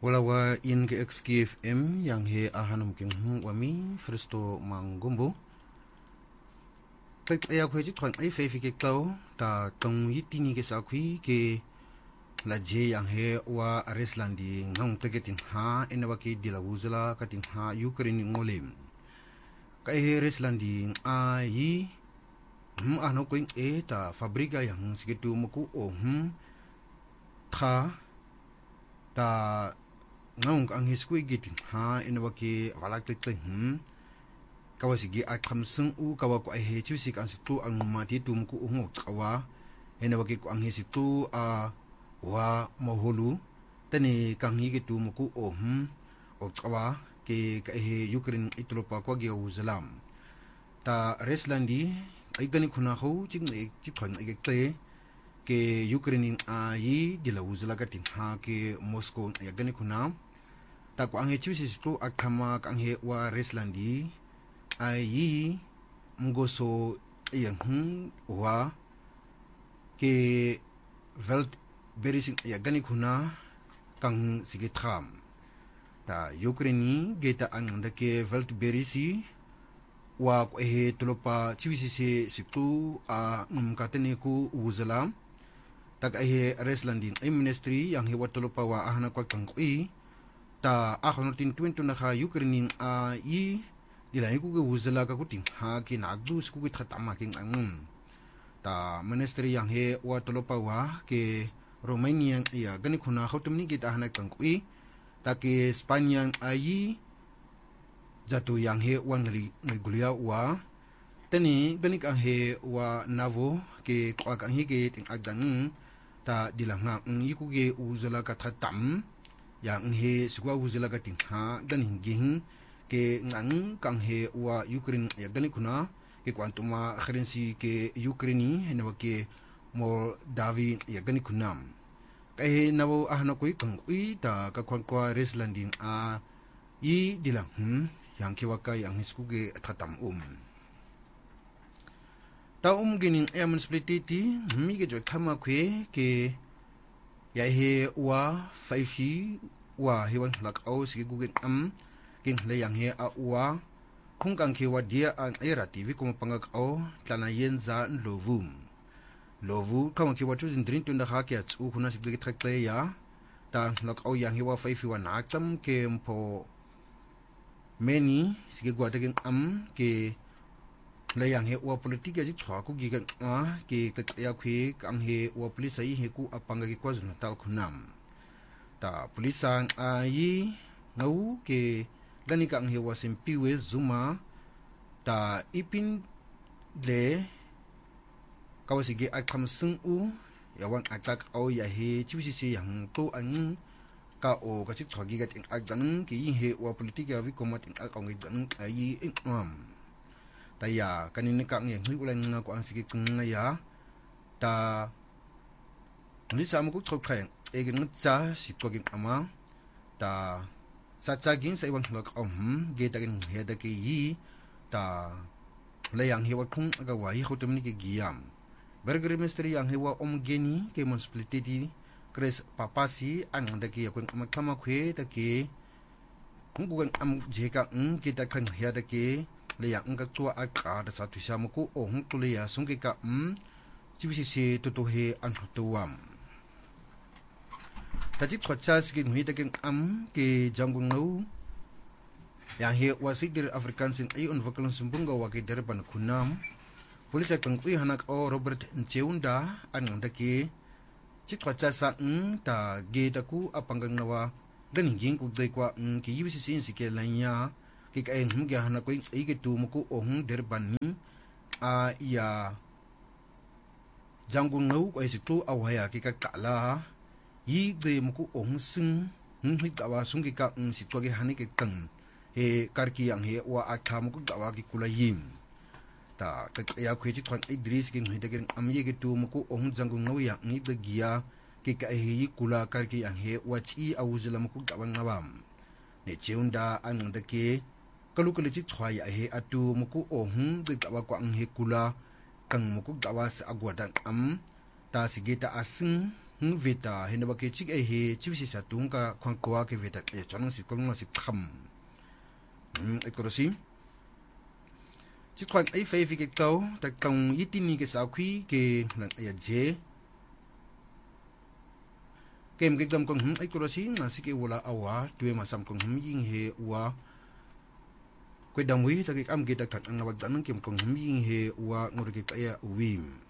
Walawa in ke XKFM yang he ahanum king wami Fristo Mangumbo. Tek ya ko ji twan ai fe fi ke tau ta tong yitini ke sa khui ke la je yang he wa Areslandi ngong tegetin ha enawa ke dila wuzala katin ha Ukraine ngolem. Kai he Areslandi ai ano ko e ta fabrika yang sigitu muku tha ta ngong ang hiskui gitin ha enawa ke walak tek kawasigi at kamsung kawa ko ay hechusik ang situ ang mati tumku ungo kawa enawa ke ko ang hesitu wa mahulu tani kang higi tumku o kawa ke kai Ukraine itlopa ko gi uzalam ta Reslandi ay gani kuna ho ching chikhan ay ke Ukraine ai dila uzala gatin ha ke Moscow ay gani kuna ta ko ang hechusis tu akama kang he wa Reslandi ai mgoso yang wa ke velt berising ya gani kuna kang sige tram ta Ukraine geta an ke velt berisi wa ko he tulopa chiwisi se situ katene ku uzala tak ay Reslandin ay ministry yang he watulopa wa ahana kwa kangkui ta ahonotin twento na ka Ukraine ai dilay ko uzala ka kuting ha kinagdus ko kitama king ta ministry yang he watulopa wa ke Romania ya gani kuna khotumni kita ahana kangkui ta ke Spanya ai jatu yang he wangali ngulia wa tani gani kang he wa navo ke kwa kang he ke ting agdan ta dilanga yiku ge uzala ka thatam yang he sigwa uzala ka ting ha gani ging ke ngang kang he wa Ukraine ya gani kuna ke kwantuma currency ke Ukraine hena ke Moldavi ya gani kunam kai navo ahna koi kang ui ta ka kwa Reslanding i dilang yang kiwaka yang hiskuge thatam ta gining airman splititi mi ge jo thama kwe ke ya he wa faifi wa hewan lak au sige gugen king le yang he wa kung kang ke wa dia an era tv kuma pangak au tlana yenza lovu kama ke wa tuzin drin tunda ha ke tsu kuna sige thakle ya ta lak au yang he wa faifi wa na cham ke mpo many sige guatakin ke layang he wa politika ji chwa ku gi kan ke ya khwe kang he wa police ai he ku apanga ki kwazuna tal khunam ta polisan ai ngau ke gani kang he wa simpiwe zuma ta ipin le kawasige akam sung ya wan atak au ya he chiwisi se yang to an ka o ka chi thwagi ga ting agdan ki he wa politika vi komat in akong gan ai taya kanina ka ngi ulan nga ko ang sige nga ya ta ni sa mo ko thok khay e gin cha si to gin ama ta sa cha gin sa iwan lok ge ta gin he da ki yi ta le yang he wa khung aga wa yi khotem ni ki giam burger mystery yang he wa geni ke mon splititi Chris papasi an da ki ko makama khwe ta ki kung bukan jeka kita kan he da ki le yang ka tua aka da satu samuku tu le ya sungke ka chibisi se to he an tuam taji khwacha sigi ngui da ken ke jangung ngau yang he wasidir African sin ai on vokalon sumbunga wa ke derban kunam polisi kan kui hanak o Robert Ncheunda an da ki chitwacha sa ta ge da ku apanggang nawa ganinging ku dai kwa ki yibisi sin sike lanya ki kain ge hana ko ai ge tu muku derban ni ya jangung ngau ko situ awaya ki ka kala yi ge muku sing hi ka wa sung ki ka situ ge hani ke kang he karki yang he wa akha muku ka wa ki kula yim ta ka ya khwe chi thwan Idris ki ngi de ge ye ge tu muku jangung ngau ya ni de gia ki ka hi kula karki yang he wa chi awuzla muku ka wa ngawam ne cheunda an de ke kalukali chi thwai he atu muku de ka wa ko he kula kang muku gawa sa agwadan ta sigeta asing veta hena ba ke chik he chibisi sa tunga kwang kwa ke veta ke chonang si kolong si kham ekorosi chik kwang ai fe fi ke tau ta kong yitini ke sa khui ke nan ya je kem ke dam kong ekorosi na si ke wala awa tuwe masam kong ying he wa kwe dam wi ta ke am ke ta khat ang wa janang kem kong ying he wa ngor ke ka ya wim